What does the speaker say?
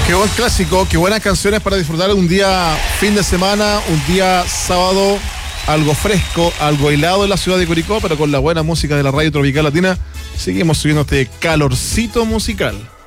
Qué buen clásico, qué buenas canciones para disfrutar un día fin de semana, un día sábado, algo fresco, algo helado en la ciudad de Curicó, pero con la buena música de la radio Tropical Latina, seguimos subiendo este calorcito musical.